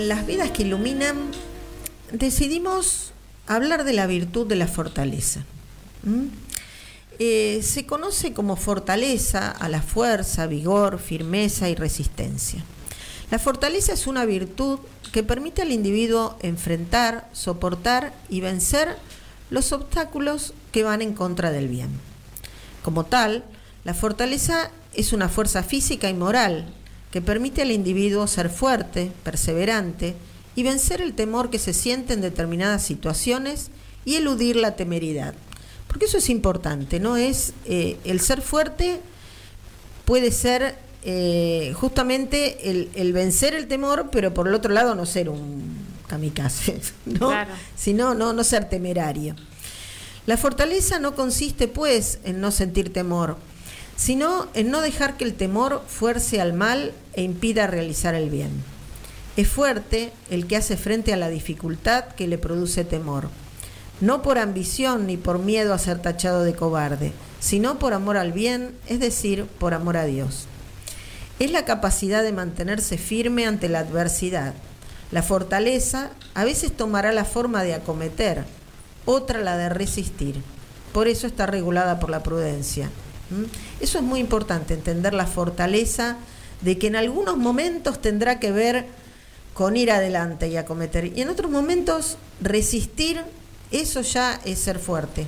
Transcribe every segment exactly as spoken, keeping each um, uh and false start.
Las vidas que iluminan, decidimos hablar de la virtud de la fortaleza. ¿Mm? Eh, se conoce como fortaleza a la fuerza, vigor, firmeza y resistencia. La fortaleza es una virtud que permite al individuo enfrentar, soportar y vencer los obstáculos que van en contra del bien. Como tal, la fortaleza es una fuerza física y moral que permite al individuo ser fuerte, perseverante y vencer el temor que se siente en determinadas situaciones y eludir la temeridad. Porque eso es importante, ¿no? Es eh, el ser fuerte puede ser eh, justamente el, el vencer el temor, pero por el otro lado no ser un kamikaze, ¿no? Claro. Sino no, no ser temerario. La fortaleza no consiste, pues, en no sentir temor, sino en no dejar que el temor fuerce al mal e impida realizar el bien. Es fuerte el que hace frente a la dificultad que le produce temor, no por ambición ni por miedo a ser tachado de cobarde, sino por amor al bien, es decir, por amor a Dios. Es la capacidad de mantenerse firme ante la adversidad. La fortaleza a veces tomará la forma de acometer, otra la de resistir. Por eso está regulada por la prudencia. ¿Mm? Eso es muy importante, entender la fortaleza de que en algunos momentos tendrá que ver con ir adelante y acometer, y en otros momentos resistir. Eso ya es ser fuerte.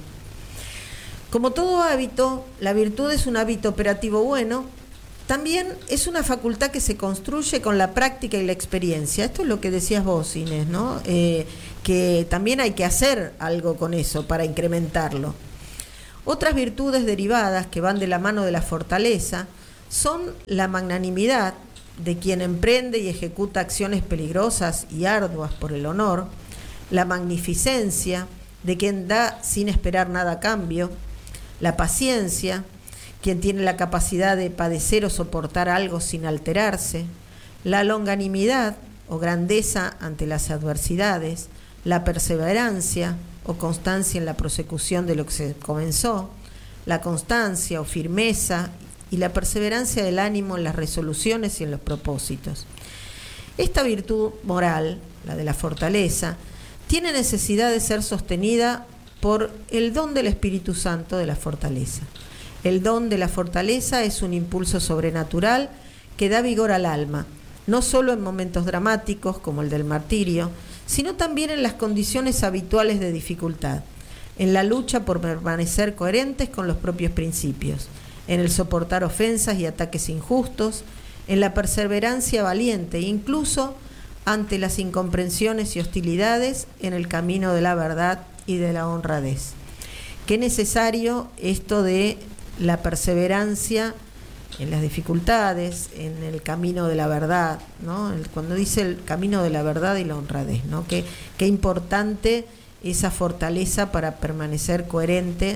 Como todo hábito, la virtud es un hábito operativo bueno. También es una facultad que se construye con la práctica y la experiencia. Esto es lo que decías vos, Inés, ¿no? Eh, que también hay que hacer algo con eso para incrementarlo. Otras virtudes derivadas que van de la mano de la fortaleza son la magnanimidad de quien emprende y ejecuta acciones peligrosas y arduas por el honor, la magnificencia de quien da sin esperar nada a cambio, la paciencia, quien tiene la capacidad de padecer o soportar algo sin alterarse, la longanimidad o grandeza ante las adversidades, la perseverancia o constancia en la prosecución de lo que se comenzó, la constancia o firmeza y la perseverancia del ánimo en las resoluciones y en los propósitos. Esta virtud moral, la de la fortaleza, tiene necesidad de ser sostenida por el don del Espíritu Santo de la fortaleza. El don de la fortaleza es un impulso sobrenatural que da vigor al alma, no solo en momentos dramáticos como el del martirio, sino también en las condiciones habituales de dificultad, en la lucha por permanecer coherentes con los propios principios, en el soportar ofensas y ataques injustos, en la perseverancia valiente e incluso ante las incomprensiones y hostilidades en el camino de la verdad y de la honradez. Qué necesario esto de la perseverancia en las dificultades, en el camino de la verdad, ¿no? Cuando dice el camino de la verdad y la honradez, ¿no? Qué, qué importante esa fortaleza para permanecer coherente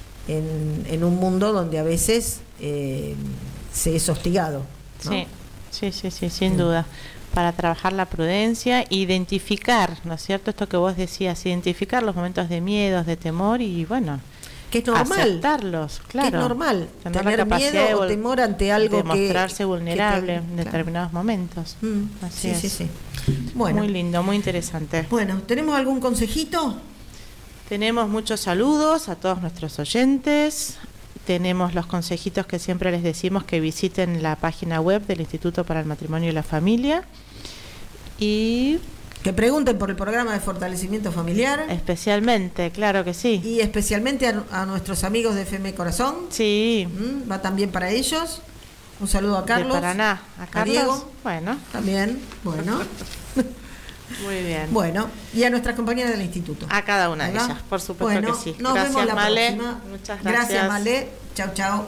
en, en un mundo donde a veces eh, se es hostigado, ¿no? Sí, sí, sí, sí, sin sí. duda. Para trabajar la prudencia, identificar, ¿no es cierto? Esto que vos decías, identificar los momentos de miedos, de temor y bueno, que es normal, aceptarlos, claro. Que es normal tener, tener la capacidad miedo de, o temor ante algo de mostrarse que, vulnerable que te, en determinados claro. momentos. Mm, Así sí, es. sí, sí. Bueno, muy lindo, muy interesante. Bueno, ¿tenemos algún consejito? Tenemos muchos saludos a todos nuestros oyentes. Tenemos los consejitos que siempre les decimos, que visiten la página web del Instituto para el Matrimonio y la Familia y que pregunten por el programa de fortalecimiento familiar. Especialmente, claro que sí. Y especialmente a, a nuestros amigos de F M Corazón. Sí. ¿Mm? Va también para ellos. Un saludo a Carlos. De Paraná. A Carlos. A Diego. Bueno. También. Bueno. Muy bien. Bueno, y a nuestras compañeras del instituto. A cada una ¿verdad? de ellas, por supuesto bueno, que sí. Nos gracias, vemos la Male. próxima. Muchas gracias. Gracias, Male. Chau, chau.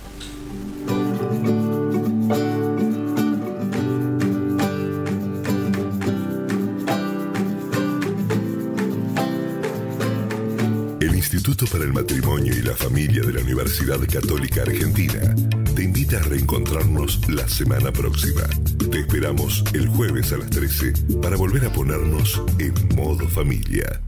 El Instituto para el Matrimonio y la Familia de la Universidad Católica Argentina te invita a reencontrarnos la semana próxima. Te esperamos el jueves a las trece para volver a ponernos en modo familia.